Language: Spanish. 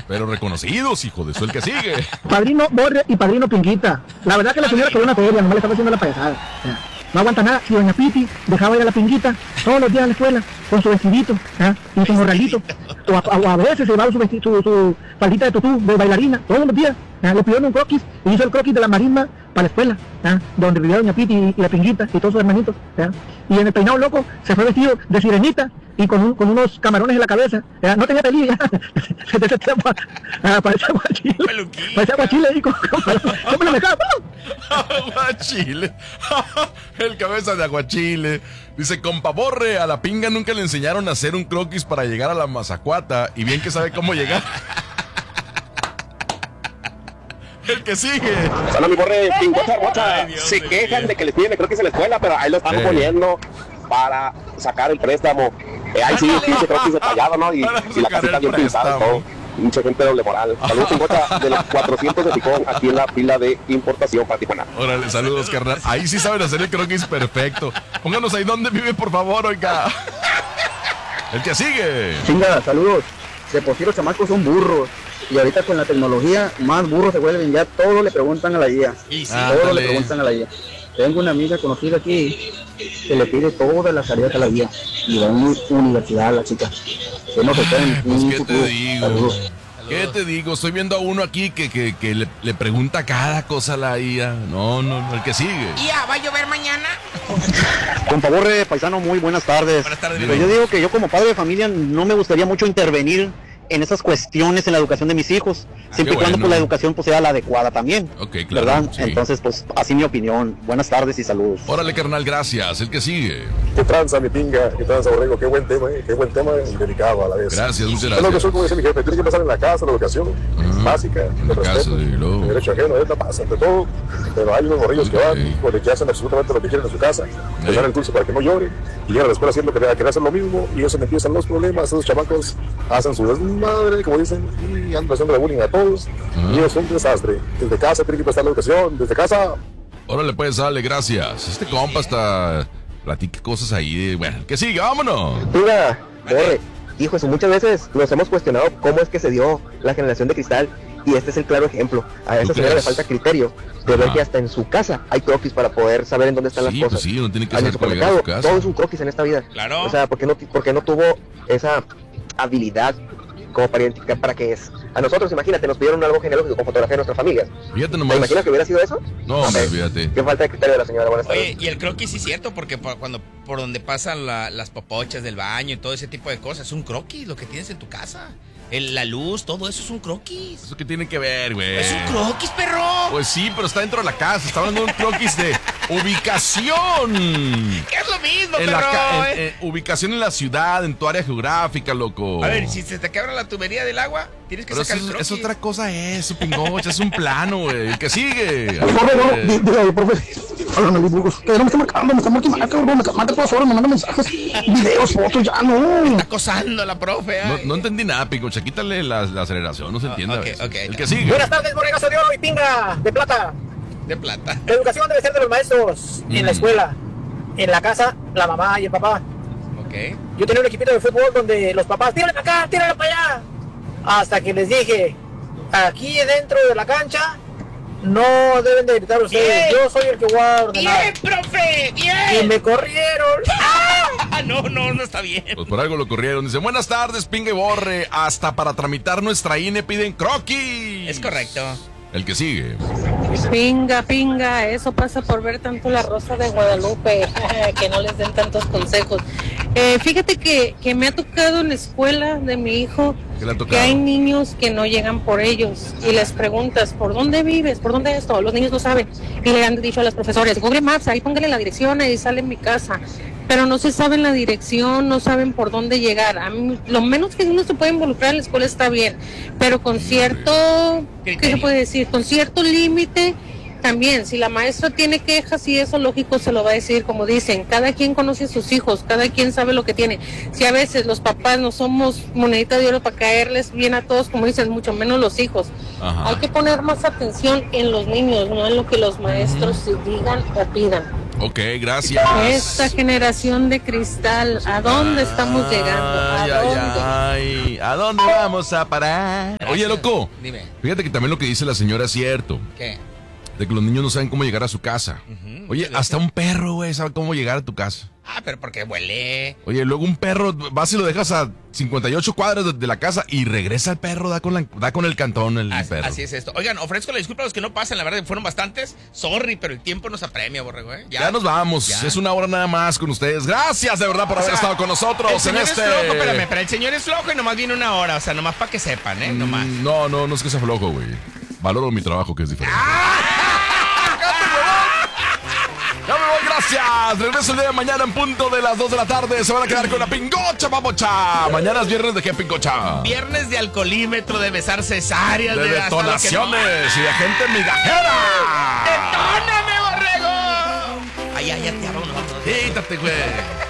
Pero reconocidos, hijo de su, el que sigue. Padrino Borre y padrino Pinguita. La verdad que la señora quedó una feria, nomás le estaba haciendo la payasada. No aguanta nada. Y doña Piti dejaba ir a la Pinguita todos los días a la escuela con su vestidito y su morralito. O a veces se llevaba su faldita de tutú de bailarina todos los días. Le pidieron un croquis y hizo el croquis de la marisma para la escuela, donde vivía doña Piti y la Pinguita y todos sus hermanitos. Y en el peinado loco se fue vestido de sirenita y con unos camarones en la cabeza. No tenía pelillo, parecía aguachile. Parecía aguachile ahí ¿cómo lo mezclaba? Aguachile. El cabeza de aguachile. Dice, compa Borre, a la pinga nunca le enseñaron a hacer un croquis para llegar a la Mazacuata. Y bien que sabe cómo llegar. El que sigue. Hola, mi Borre, Pingocha. Se quejan de que les piden el croquis en la escuela, pero ahí lo estamos poniendo para sacar el préstamo. Ahí sí, pinche croquis detallado, ¿no? Y la casita bien pintada y todo. Mucha gente doble moral. Saludos, Pingocha, de los 400 de Ticón, aquí en la fila de importación para Tijuana. Órale, saludos, carnal. Ahí sí saben hacer el croquis perfecto. Pónganos ahí donde vive, por favor, oiga. El que sigue. Chinga, saludos. De por sí los chamacos son burros. Y ahorita con la tecnología, más burros se vuelven. Ya todo le preguntan a la guía. Todo le preguntan a la guía. Tengo una amiga conocida aquí que le pide todas las tareas a la guía. Y va a una universidad la chica. Que no se pueden. Pues, ¿qué te digo? Saludos. ¿Qué te digo? Estoy viendo a uno aquí que le pregunta cada cosa a la IA. No, el que sigue. ¿IA va a llover mañana? Compa Borre, paisano, muy buenas tardes. Buenas tardes. Pero yo digo que yo como padre de familia no me gustaría mucho intervenir en esas cuestiones en la educación de mis hijos, siempre y cuando pues, la educación pues, sea la adecuada también. Ok, claro. ¿Verdad? Sí. Entonces, pues, así mi opinión. Buenas tardes y saludos. Órale, carnal, gracias. El que sigue. Qué tranza, mi pinga, qué tranza, Borrego, qué buen tema y delicado a la vez. Gracias, muchas Es lo que gracias. soy, como dice mi jefe, tiene que empezar en la casa, la educación básica, En la el casa, respeto, y luego. el derecho ajeno, es la paz, ante todo. Pero hay unos borrillos que van, porque que hacen absolutamente lo que quieren en su casa, les dan el dulce para que no llore, y llegan a la escuela haciendo que quieren hacer lo mismo, y eso empiezan los problemas, esos chamacos hacen su desmadre, como dicen, y andan haciendo bullying a todos, y es un desastre. Desde casa tiene que prestar la educación, desde casa. Órale, pues, dale, gracias. Este compa hasta platica cosas ahí. Bueno, que siga, vámonos. Mira, Borre, hijos, muchas veces nos hemos cuestionado cómo es que se dio la generación de cristal. Y este es el claro ejemplo. A esa señora le falta criterio de ver que hasta en su casa hay croquis para poder saber en dónde están las cosas. Pues sí, uno tiene que en el saber cómo llegar a su supermercado, casa. todo es un croquis en esta vida. Claro. O sea, porque no tuvo esa habilidad como para identificar para qué es. A nosotros, imagínate, nos pidieron algo genealógico con fotografía de nuestras familias. Fíjate ¿Te nomás. imaginas que hubiera sido eso? No, hombre, fíjate. Qué falta de criterio de la señora. Buenas tardes. Oye, y el croquis sí es cierto, porque por donde pasan las popochas del baño y todo ese tipo de cosas, es un croquis lo que tienes en tu casa. La luz, todo eso es un croquis. ¿Eso qué tiene que ver, güey? Es un croquis, perro. Pues sí, pero está dentro de la casa. Está hablando de un croquis de ubicación. Es lo mismo, En perro. ubicación en la ciudad, en tu área geográfica, loco. A ver, si se te quebra la tubería del agua, tienes que Pero sacar el croquis. es otra cosa eso, pingocha. Es un plano, güey. El que sigue. Profe, que no me está marcando, me está marcando, me manda todas horas, me manda mensajes, videos, fotos, ya no. Está acosando la profe. No entendí nada, pingocha. Quítale la aceleración, no se entiende. ok, eso. ok. El que sigue. Buenas tardes, Borrego Soriano y Pinga, de plata. De plata. La educación debe ser de los maestros en la escuela, en la casa, la mamá y el papá. Ok. Yo tenía un equipito de fútbol donde los papás, tírale para acá, tírale para allá. Hasta que les dije, aquí dentro de la cancha, no deben de gritar ustedes, yo soy el que voy a ordenar. ¡Bien, profe! ¡Bien! Y me corrieron. No está bien. Pues por algo lo corrieron. Dice, buenas tardes, Pinga y Borre. Hasta para tramitar nuestra INE piden croquis. Es correcto. El que sigue. Pinga, eso pasa por ver tanto La Rosa de Guadalupe, que no les den tantos consejos. Fíjate que me ha tocado en la escuela de mi hijo ¿Qué le ha que tocado? hay niños que no llegan por ellos y les preguntas, ¿por dónde vives? ¿Por dónde esto? Los niños no saben y le han dicho a los profesores, Google Maps, ahí póngale la dirección, ahí sale mi casa. Pero no se saben la dirección, no saben por dónde llegar. A mí, lo menos que uno se puede involucrar en la escuela está bien, pero con cierto, ¿qué se puede decir? Con cierto límite. También, si la maestra tiene quejas y eso, lógico, se lo va a decir, como dicen, cada quien conoce a sus hijos, cada quien sabe lo que tiene. Si a veces los papás no somos monedita de oro para caerles bien a todos, como dicen, mucho menos los hijos. Hay que poner más atención en los niños, no en lo que los maestros digan o pidan. Ok, gracias. Esta generación de cristal, ¿a dónde estamos llegando? ¿A dónde vamos a parar? Oye, loco, Dime. fíjate que también lo que dice la señora es cierto. ¿Qué? De que los niños no saben cómo llegar a su casa. Oye, hasta un perro, güey, sabe cómo llegar a tu casa. Ah, pero porque huele. Oye, luego un perro, vas y lo dejas a 58 cuadras de la casa y regresa el perro, da con el cantón el perro. Así es esto. Oigan, ofrezco la disculpa a los que no pasan, la verdad, fueron bastantes. Sorry, pero el tiempo nos apremia, borrego, ¿eh? Ya nos vamos, es una hora nada más con ustedes. Gracias de verdad por haber estado con nosotros el señor en este... es flojo, espérame, pero el señor es flojo y nomás viene una hora, o sea, nomás para que sepan, ¿eh? Nomás. No es que sea flojo, güey. Valoro mi trabajo, que es diferente. Ya me voy, gracias. Regreso el día de mañana en punto de las 2 de la tarde. Se van a quedar con la pingocha, papocha. Mañana es viernes de qué pingocha. Viernes de alcoholímetro, de besar cesáreas, de detonaciones y de gente migajera. ¡Detóname, borrego! Ay, ya te vámonos. Quítate, güey.